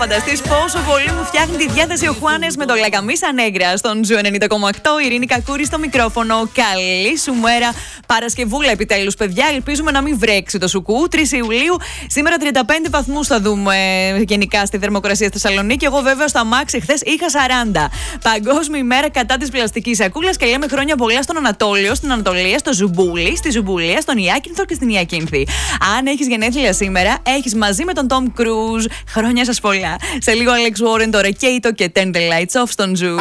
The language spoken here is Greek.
Φανταστείς πόσο πολύ μου φτιάχνει τη διάθεση ο Χουάνες με το Λακαμίσα Νέγκρα στον Ζου 90,8. Ειρήνη Κακούρη στο μικρόφωνο. Καλή σου μέρα. Παρασκευούλα επιτέλους, παιδιά. Ελπίζουμε να μην βρέξει το σουκού. 3 Ιουλίου. Σήμερα 35 βαθμούς θα δούμε γενικά στη θερμοκρασία στη Θεσσαλονίκη. Εγώ βέβαια στο αμάξι χθες είχα 40. Παγκόσμια ημέρα κατά της πλαστικής σακούλας και λέμε χρόνια πολλά στον Ανατόλιο, στην Ανατολία, στο Ζουμπούλι, στη Ζουμπουλία, στον Ιάκυνθο και στην Ιακίνθη. Αν έχεις γενέθλια σήμερα, έχεις μαζί με τον Τόμ Κρούζ χρόνια σας πολλά. Σε λίγο Alex Warren, το Ρεκέιτο και Turn the Lights Off στον Ζου.